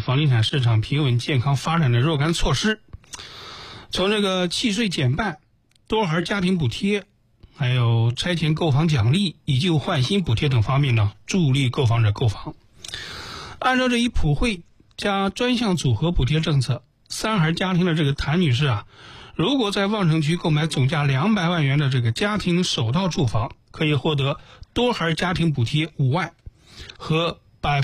房地产市场平稳健康发展的若干措施。从这个契税减半、多孩家庭补贴，还有拆迁购房奖励、以旧换新补贴等方面呢，助力购房者购房。按照这一普惠加专项组合补贴政策，3孩家庭的这个谭女士啊，如果在望城区购买总价200万元的这个家庭首套住房，可以获得多孩家庭补贴5万和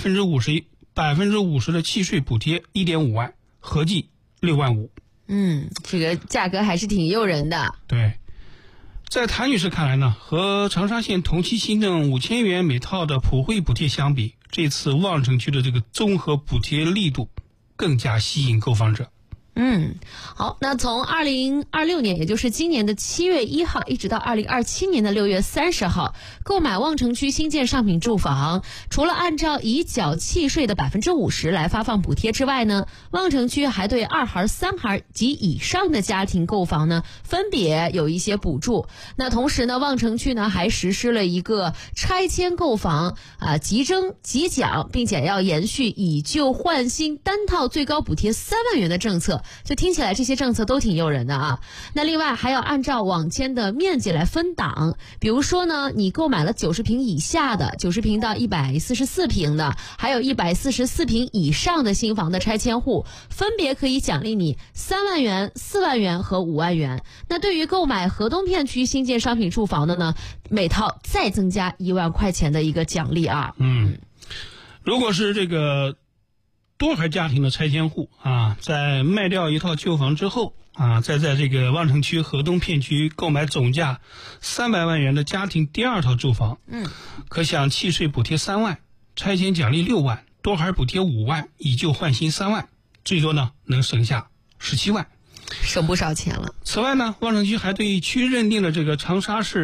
50%的契税补贴1.5万，合计6万5。 这个价格还是挺诱人的。 对，在谭女士看来呢，和长沙县同期新政5000元每套的普惠补贴相比，这次望城区的这个综合补贴力度更加吸引购房者。 好，那从2026年，也就是今年的7月1号，一直到2027年的6月30号，购买望城区新建商品住房，除了按照已缴契税的50%来发放补贴之外呢，望城区还对2孩、3孩及以上的家庭购房呢，分别有一些补助。那同时呢，望城区呢还实施了一个拆迁购房即征即缴，并且要延续以旧换新单套最高补贴3万元的政策。就听起来这些政策都挺诱人的啊。那另外还要按照网签的面积来分档，比如说呢，你购买了90平以下的，90平到144平的，还有144平以上的新房的拆迁户，分别可以奖励你3万元、4万元和5万元。那对于购买河东片区新建商品住房的呢，每套再增加1万块钱的一个奖励啊。 如果是这个多孩家庭的拆迁户啊，在卖掉一套旧房之后啊，再在这个望城区河东片区购买总价300万元的家庭第2套住房，可享契税补贴3万，拆迁奖励6万，多孩补贴5万，以旧换新3万，最多呢能省下17万， 省不少钱了。 此外呢，望城区还对区认定了这个长沙市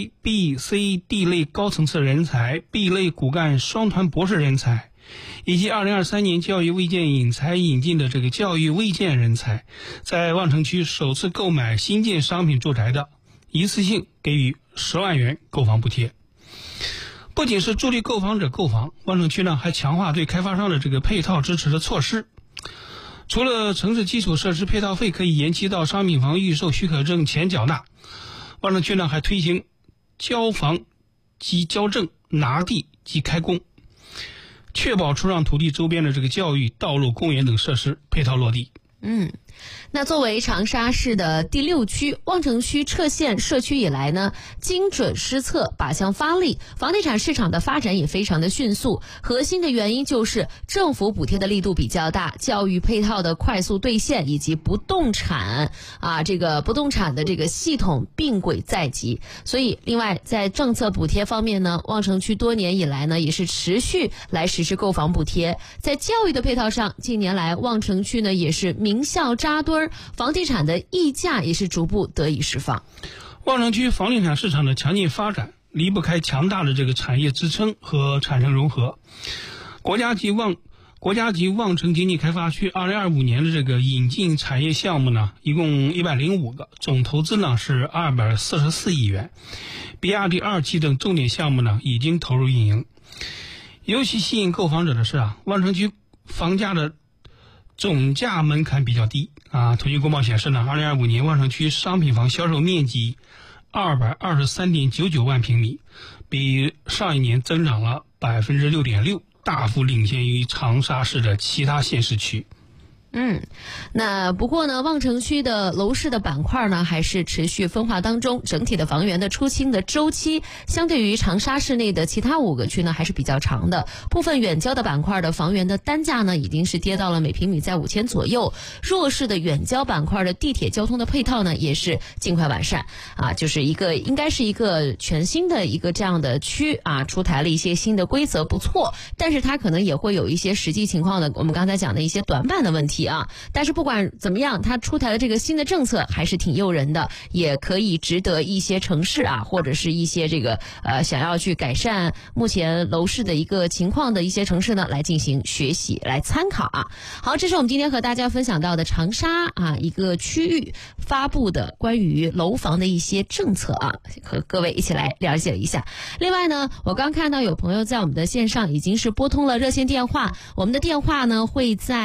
A、B、C、D 类高层次人才、B 类骨干双团博士人才，以及2023年教育卫健引才引进的这个教育卫健人才，在望城区首次购买新建商品住宅的，一次性给予10万元购房补贴。不仅是助力购房者购房，望城区呢还强化对开发商的这个配套支持的措施。除了城市基础设施配套费可以延期到商品房预售许可证前缴纳，望城区呢还推行交房及交证、拿地及开工，确保出让土地周边的这个教育、道路、公园等设施配套落地。 那作为长沙市的第6区，望城区撤县社区以来呢，精准施策，靶向发力，房地产市场的发展也非常的迅速。核心的原因就是政府补贴的力度比较大，教育配套的快速兑现，以及不动产的这个系统并轨在即。所以另外在政策补贴方面呢，望城区多年以来呢也是持续来实施购房补贴。在教育的配套上，近年来望城区呢也是名校扎堆，房地产的溢价也是逐步得以释放。 望城区房地产市场的强劲发展离不开强大的这个产业支撑和产生融合。国家级望城经济开发区2025年的这个引进产业项目呢，一共105个，总投资呢是244亿元。比亚迪2期等重点项目呢已经投入运营。尤其吸引购房者的是望城区房价的总价门槛比较低统计公报显示呢，2025年望城区商品房销售面积223.99万平米，比上一年增长了6.6%，大幅领先于长沙市的其他县市区。 那不过呢，望城区的楼市的板块呢还是持续分化当中，整体的房源的出清的周期相对于长沙市内的其他5个区呢还是比较长的。部分远郊的板块的房源的单价呢已经是跌到了每平米在5000左右。弱势的远郊板块的地铁交通的配套呢也是尽快完善就是应该是一个全新的一个这样的区出台了一些新的规则，不错，但是它可能也会有一些实际情况的我们刚才讲的一些短板的问题但是不管怎么样，它出台的这个新的政策还是挺诱人的，也可以值得一些城市或者是一些这个想要去改善目前楼市的一个情况的一些城市呢来进行学习来参考好，这是我们今天和大家分享到的长沙一个区域发布的关于楼房的一些政策和各位一起来了解一下。另外呢，我刚看到有朋友在我们的线上已经是拨通了热线电话，我们的电话呢会在